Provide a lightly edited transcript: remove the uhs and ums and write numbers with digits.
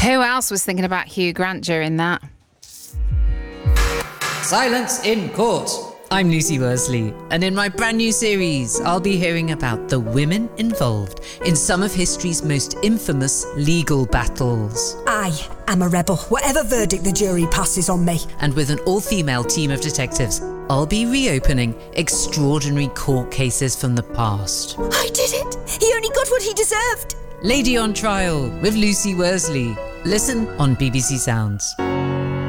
Who else was thinking about Hugh Grant during that? Silence in court. I'm Lucy Worsley, and in my brand new series, I'll be hearing about the women involved in some of history's most infamous legal battles. I am a rebel, whatever verdict the jury passes on me. And with an all-female team of detectives, I'll be reopening extraordinary court cases from the past. I did it! He only got what he deserved! Lady on Trial with Lucy Worsley. Listen on BBC Sounds.